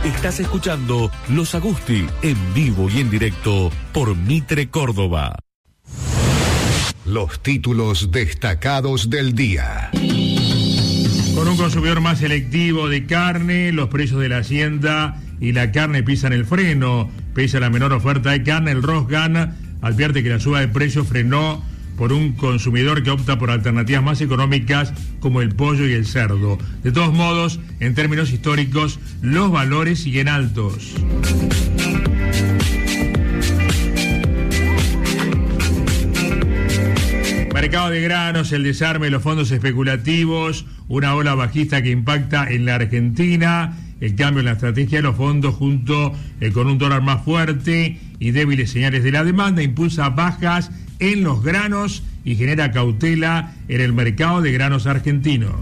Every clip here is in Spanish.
Estás escuchando Los Agusti en vivo y en directo por Mitre Córdoba. Los títulos destacados del día. Con un consumidor más selectivo de carne, los precios de la hacienda y la carne pisan el freno. Pese a la menor oferta de carne, el Rosgan advierte que la suba de precios frenó por un consumidor que opta por alternativas más económicas como el pollo y el cerdo. De todos modos, en términos históricos, los valores siguen altos. Mercado de granos, el desarme de los fondos especulativos, una ola bajista que impacta en la Argentina, el cambio en la estrategia de los fondos junto con un dólar más fuerte y débiles señales de la demanda impulsa bajas en los granos y genera cautela en el mercado de granos argentino.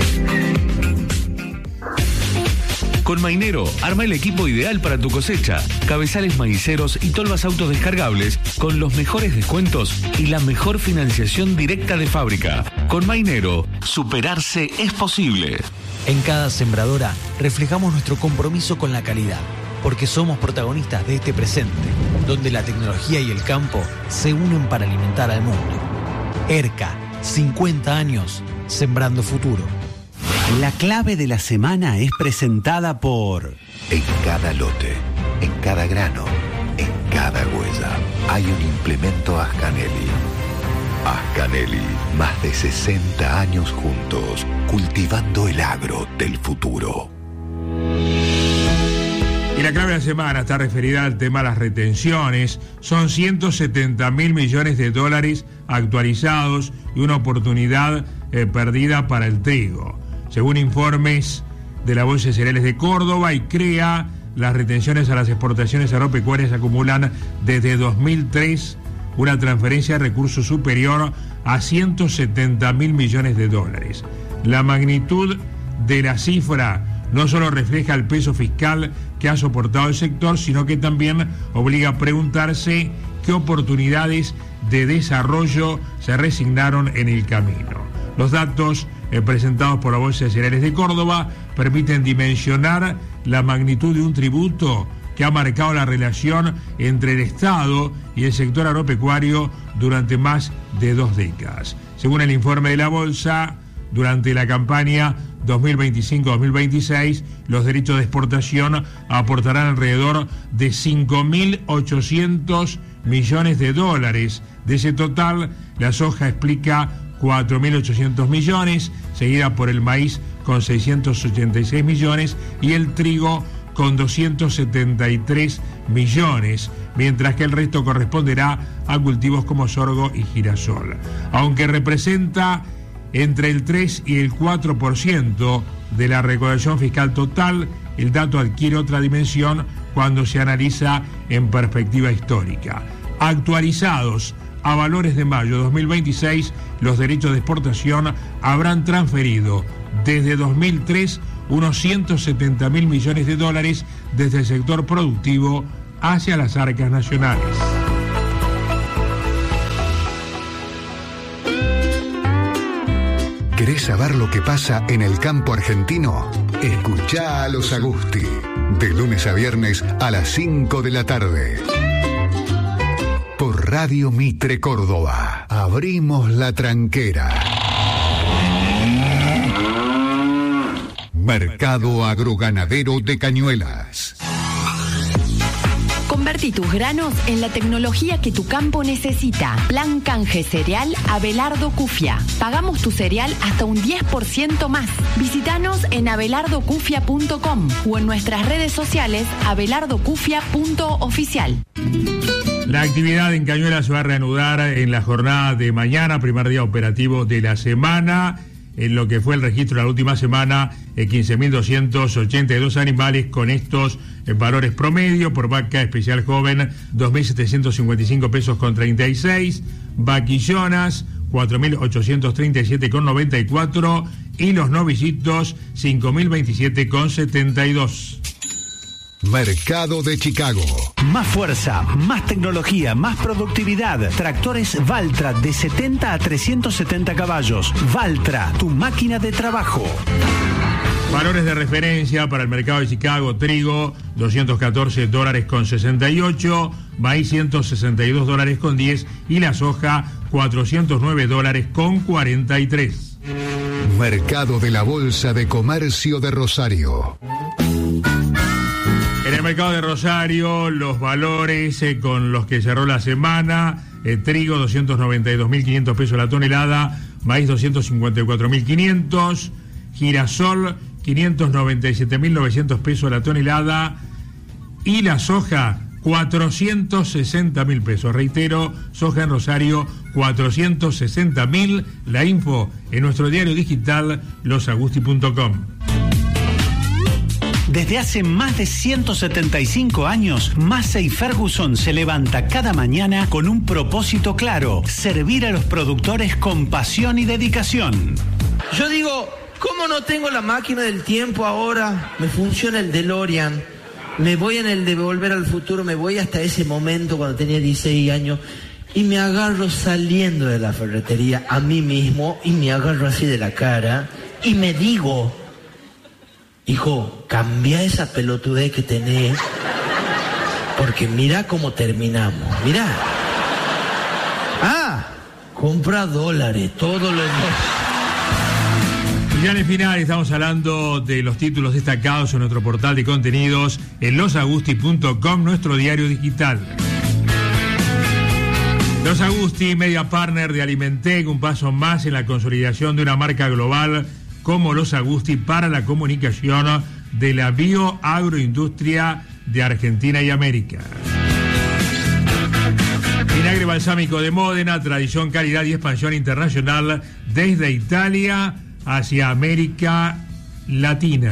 Con Mainero, arma el equipo ideal para tu cosecha. Cabezales maiceros y tolvas autodescargables con los mejores descuentos y la mejor financiación directa de fábrica. Con Mainero, superarse es posible. En cada sembradora reflejamos nuestro compromiso con la calidad, porque somos protagonistas de este presente, donde la tecnología y el campo se unen para alimentar al mundo. ERCA, 50 años, sembrando futuro. La clave de la semana es presentada por... En cada lote, en cada grano, en cada huella, hay un implemento Ascanelli. Ascanelli, más de 60 años juntos, cultivando el agro del futuro. Y la clave de la semana está referida al tema de las retenciones. Son 170.000 millones de dólares actualizados y una oportunidad perdida para el trigo. Según informes de la Bolsa de Cereales de Córdoba y CREA, las retenciones a las exportaciones agropecuarias acumulan desde 2003 una transferencia de recursos superior a 170.000 millones de dólares. La magnitud de la cifra no solo refleja el peso fiscal que ha soportado el sector, sino que también obliga a preguntarse qué oportunidades de desarrollo se resignaron en el camino. Los datos presentados por la Bolsa de Cereales de Córdoba permiten dimensionar la magnitud de un tributo que ha marcado la relación entre el Estado y el sector agropecuario durante más de 2 décadas. Según el informe de la Bolsa, durante la campaña 2025-2026, los derechos de exportación aportarán alrededor de 5.800 millones de dólares. De ese total, la soja explica 4.800 millones, seguida por el maíz con 686 millones y el trigo con 273 millones, mientras que el resto corresponderá a cultivos como sorgo y girasol. Aunque representa entre el 3 y el 4% de la recaudación fiscal total, el dato adquiere otra dimensión cuando se analiza en perspectiva histórica. Actualizados a valores de mayo 2026, los derechos de exportación habrán transferido desde 2003 unos 170.000 millones de dólares desde el sector productivo hacia las arcas nacionales. ¿Querés saber lo que pasa en el campo argentino? Escuchá a Los Agusti, de lunes a viernes a las 5 de la tarde. Por Radio Mitre Córdoba. Abrimos la tranquera. Mercado Agroganadero de Cañuelas. Convertí tus granos en la tecnología que tu campo necesita. Plan Canje Cereal Abelardo Cufia. Pagamos tu cereal hasta un 10% más. Visítanos en abelardocufia.com o en nuestras redes sociales abelardocufia.oficial. La actividad en Cañuelas se va a reanudar en la jornada de mañana, primer día operativo de la semana. En lo que fue el registro de la última semana, 15.282 animales con estos valores promedio. Por vaca especial joven, 2.755 pesos con 36. Vaquillonas, 4.837 con 94. Y los novillitos, 5.027 con 72. Mercado de Chicago. Más fuerza, más tecnología, más productividad. Tractores Valtra de 70 a 370 caballos. Valtra, tu máquina de trabajo. Valores de referencia para el mercado de Chicago: trigo $214.68, maíz $162.10 y la soja $409.43. Mercado de la Bolsa de Comercio de Rosario. En el mercado de Rosario, los valores con los que cerró la semana: trigo $292.500 la tonelada, maíz $254.500, girasol $597.900 la tonelada y la soja $460.000. Reitero, soja en Rosario $460.000. La info en nuestro diario digital losagusti.com. Desde hace más de 175 años, Massey Ferguson se levanta cada mañana con un propósito claro: servir a los productores con pasión y dedicación. Yo digo, ¿cómo no tengo la máquina del tiempo ahora? Me funciona el DeLorean. Me voy en el de Volver al Futuro, me voy hasta ese momento cuando tenía 16 años y me agarro saliendo de la ferretería a mí mismo y me agarro así de la cara y me digo: hijo, cambia esa pelotudez que tenés, porque mira cómo terminamos, mira. Compra dólares todos los días. Ya en el final estamos hablando de los títulos destacados en nuestro portal de contenidos en losagusti.com, nuestro diario digital. Los Agusti, media partner de Alimentec, un paso más en la consolidación de una marca global como Los Agusti para la comunicación de la bioagroindustria de Argentina y América. Vinagre balsámico de Módena, tradición, calidad y expansión internacional desde Italia hacia América Latina.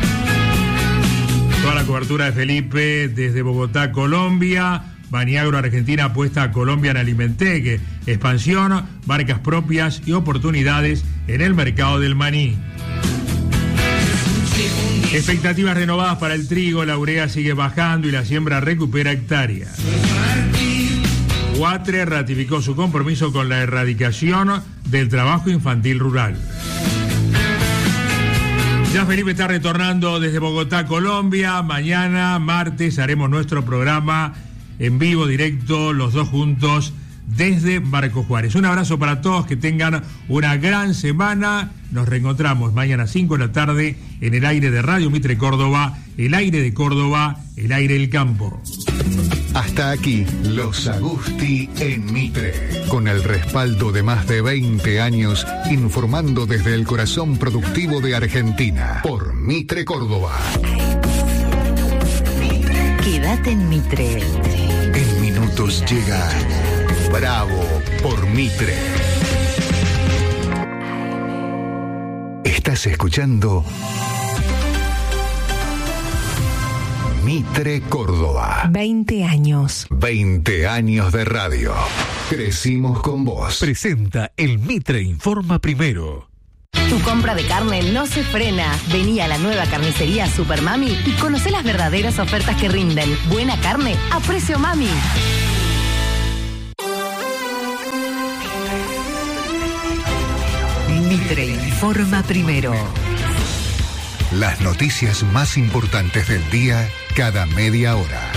Toda la cobertura de Felipe desde Bogotá, Colombia. Baniagro Argentina apuesta a Colombia en Alimentec. Expansión, marcas propias y oportunidades en el mercado del maní. Expectativas renovadas para el trigo. La urea sigue bajando y la siembra recupera hectáreas. UATRE ratificó su compromiso con la erradicación del trabajo infantil rural. Ya Felipe está retornando desde Bogotá, Colombia. Mañana, martes, haremos nuestro programa en vivo, directo, los dos juntos, desde Marco Juárez. Un abrazo para todos, que tengan una gran semana. Nos reencontramos mañana a 5 de la tarde en el aire de Radio Mitre Córdoba, el aire de Córdoba, el aire del campo. Hasta aquí, Los Agusti en Mitre, con el respaldo de más de 20 años, informando desde el corazón productivo de Argentina, por Mitre Córdoba. Quédate en Mitre. En minutos llega Bravo por Mitre. Estás escuchando Mitre Córdoba. 20 años. 20 años de radio. Crecimos con vos. Presenta el Mitre Informa Primero. Tu compra de carne no se frena. Vení a la nueva carnicería Super Mami y conocé las verdaderas ofertas que rinden. Buena carne a precio mami. Mitre Informa Primero. Las noticias más importantes del día cada media hora.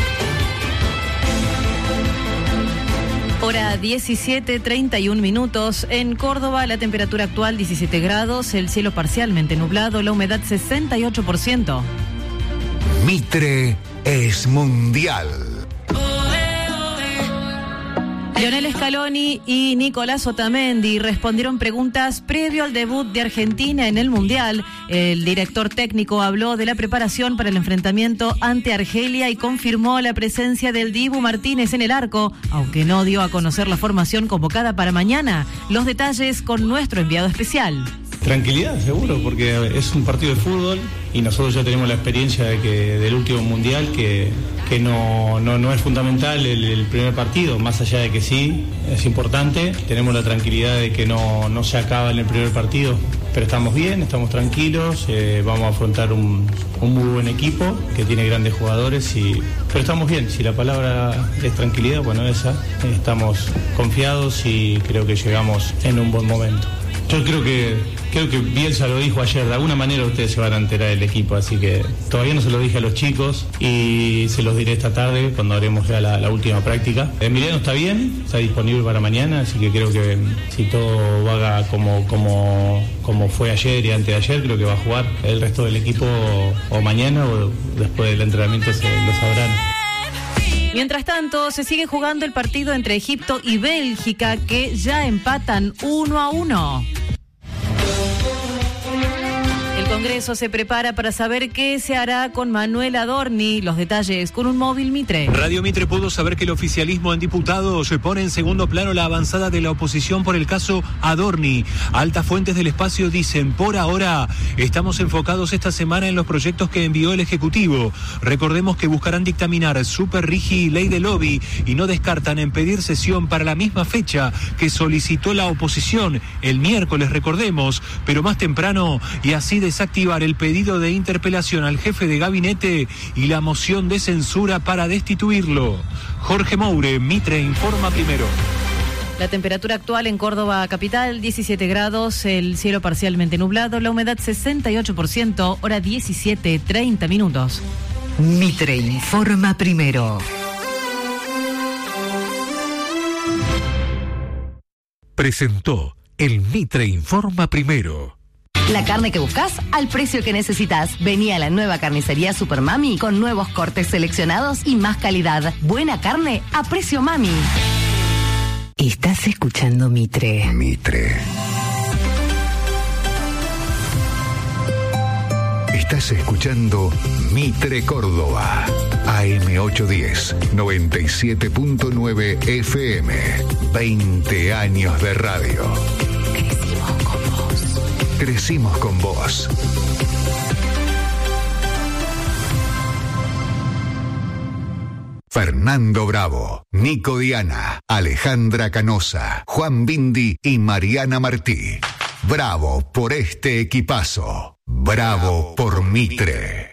Hora 17:31. En Córdoba, la temperatura actual 17 grados, el cielo parcialmente nublado, la humedad 68%. Mitre es mundial. Lionel Scaloni y Nicolás Otamendi respondieron preguntas previo al debut de Argentina en el Mundial. El director técnico habló de la preparación para el enfrentamiento ante Argelia y confirmó la presencia del Dibu Martínez en el arco, aunque no dio a conocer la formación convocada para mañana. Los detalles con nuestro enviado especial. Tranquilidad, seguro, porque es un partido de fútbol y nosotros ya tenemos la experiencia del último mundial que no es fundamental el primer partido, más allá de que sí, es importante. Tenemos la tranquilidad de que no se acaba en el primer partido, pero estamos bien, estamos tranquilos, vamos a afrontar un muy buen equipo que tiene grandes jugadores, pero estamos bien. Si la palabra es tranquilidad, bueno, esa, estamos confiados y creo que llegamos en un buen momento. Yo creo que Bielsa lo dijo ayer, de alguna manera ustedes se van a enterar del equipo, así que todavía no se lo dije a los chicos y se los diré esta tarde cuando haremos ya la última práctica. Emiliano está bien, está disponible para mañana, así que creo que si todo va como fue ayer y antes de ayer, creo que va a jugar. El resto del equipo o mañana o después del entrenamiento lo sabrán. Mientras tanto, se sigue jugando el partido entre Egipto y Bélgica, que ya empatan 1-1. El Congreso se prepara para saber qué se hará con Manuel Adorni. Los detalles con un móvil Mitre. Radio Mitre pudo saber que el oficialismo en diputados se pone en segundo plano la avanzada de la oposición por el caso Adorni. Altas fuentes del espacio dicen, por ahora estamos enfocados esta semana en los proyectos que envió el Ejecutivo. Recordemos que buscarán dictaminar Super Rigi y Ley de Lobby y no descartan en pedir sesión para la misma fecha que solicitó la oposición, el miércoles, recordemos, pero más temprano, y así desactivar el pedido de interpelación al jefe de gabinete y la moción de censura para destituirlo. Jorge Moure, Mitre Informa Primero. La temperatura actual en Córdoba capital, 17 grados, el cielo parcialmente nublado, la humedad 68%, hora 17:30 minutos. Mitre Informa Primero. Presentó el Mitre Informa Primero. La carne que buscas al precio que necesitas. Vení a la nueva carnicería Super Mami con nuevos cortes seleccionados y más calidad. Buena carne a precio Mami. Estás escuchando Mitre. Mitre. Estás escuchando Mitre Córdoba. AM810, 97.9 FM. 20 años de radio. Crecimos con vos. Fernando Bravo, Nico Diana, Alejandra Canosa, Juan Bindi y Mariana Martí. Bravo por este equipazo. Bravo por Mitre.